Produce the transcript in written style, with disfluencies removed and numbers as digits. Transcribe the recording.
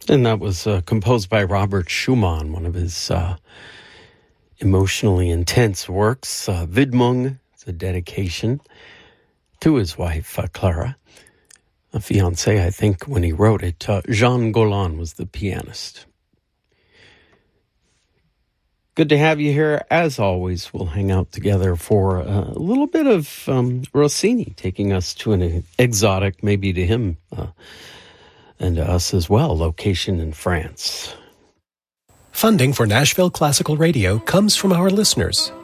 And that was composed by Robert Schumann, one of his emotionally intense works. Widmung, it's a dedication to his wife, Clara, a fiancé, I think, when he wrote it. Jean Golan was the pianist. Good to have you here. As always, we'll hang out together for a little bit of Rossini, taking us to an exotic, maybe to him and to us as well, location in France. Funding for Nashville Classical Radio comes from our listeners